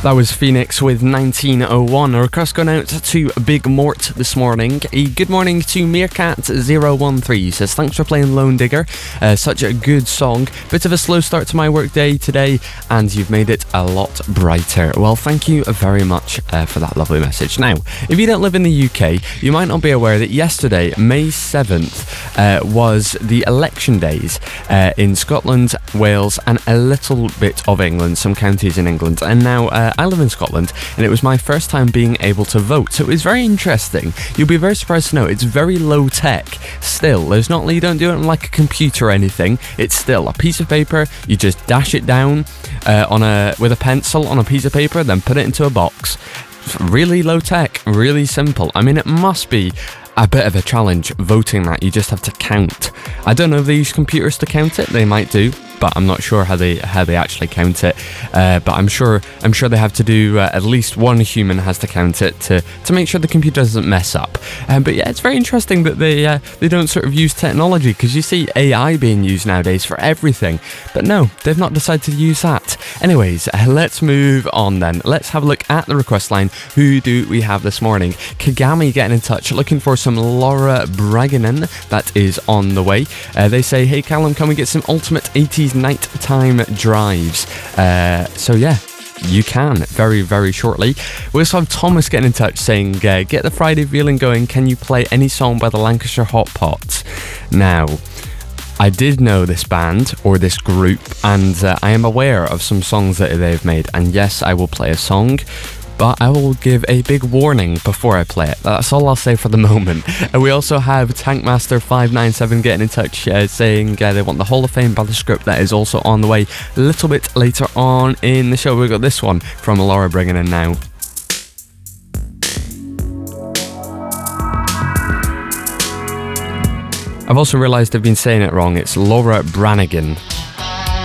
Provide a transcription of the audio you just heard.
That was Phoenix with 1901. A request going out to Big Mort this morning. A good morning to Meerkat013. Says, thanks for playing Lone Digger. Such a good song. Bit of a slow start to my work day today, and you've made it a lot brighter. Well, thank you very much for that lovely message. Now, if you don't live in the UK, you might not be aware that yesterday, May 7th, was the election days in Scotland, Wales, and a little bit of England, some counties in England. And now, I live in Scotland, and it was my first time being able to vote, so it was very interesting. You'll be very surprised to know it's very low tech still. You don't do it on like a computer or anything. It's still a piece of paper. You just dash it down with a pencil on a piece of paper, then put it into a box. Really low tech, really simple. I mean, it must be a bit of a challenge voting that. You just have to count. I don't know if they use computers to count it. They might do, but I'm not sure how they actually count it. But I'm sure they have to do at least one human has to count it to make sure the computer doesn't mess up. But yeah, it's very interesting that they don't sort of use technology, because you see AI being used nowadays for everything. But no, they've not decided to use that. Anyways, let's move on then. Let's have a look at the request line. Who do we have this morning? Kagami getting in touch, looking for some Laura Branigan. That is on the way. They say, hey Callum, can we get some ultimate 80s nighttime drives? So yeah, you can very, very shortly. We also have Thomas getting in touch saying, get the Friday feeling going. Can you play any song by the Lancashire Hot Pots? Now, I did know this band or this group, and I am aware of some songs that they've made, and yes, I will play a song, but I will give a big warning before I play it. That's all I'll say for the moment. And we also have Tankmaster597 getting in touch saying they want the Hall of Fame by the Script. That is also on the way a little bit later on in the show. We've got this one from Laura Branigan now. I've also realised I've been saying it wrong. It's Laura Branigan.